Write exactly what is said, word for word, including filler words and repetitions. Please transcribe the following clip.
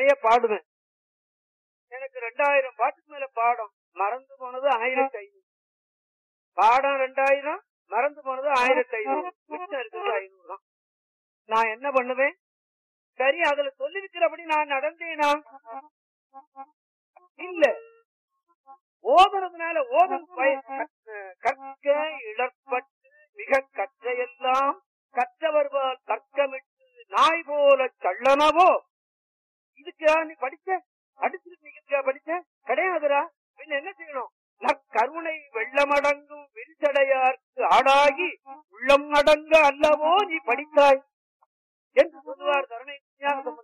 நிறைய பாடுவேன். எனக்கு ரெண்டாயிரம் பாட்டுக்கு மேல பாடம். மறந்து போனது ஆயிரத்தி ஐநூறு. பாடம் ரெண்டாயிரம், மறந்து போனது ஆயிரத்தி ஐநூறு. மிச்சம் இருக்கிறது ஐநூறு தான். நான் என்ன பண்ணுவேன்? சரி, அதுல சொல்லிருக்கிறபடி நான் நடந்தேனா? இல்ல. ஓதுறதுனால ஓதல் கற்க இழற்பட்டு மிக கற்றையெல்லாம் கற்றவர்பால் கற்கமிட்டு நாய் போல சள்ளனவோ. இதுக்கா நீ படிச்ச? அடிச்சிருக்கா படிச்ச? கிடையாதுரா. பின்ன என்ன செய்யணும்? நற்கருணை வெள்ளமடங்கும் விரிசடையார்க்கு ஆடாகி உள்ளம் அடங்க அல்லவோ நீ படித்தாய் என்று சொல்லுவார் தரணை.